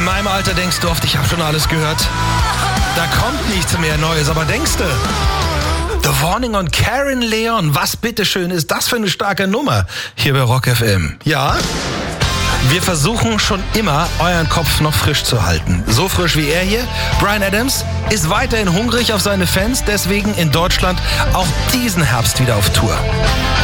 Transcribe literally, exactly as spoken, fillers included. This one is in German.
In meinem Alter denkst du oft, ich habe schon alles gehört. Da kommt nichts mehr Neues, aber denkst du? The Warning und Karen Leon, was bitteschön ist das für eine starke Nummer hier bei Rock F M? Ja? Wir versuchen schon immer, euren Kopf noch frisch zu halten. So frisch wie er hier. Bryan Adams ist weiterhin hungrig auf seine Fans, deswegen in Deutschland auch diesen Herbst wieder auf Tour.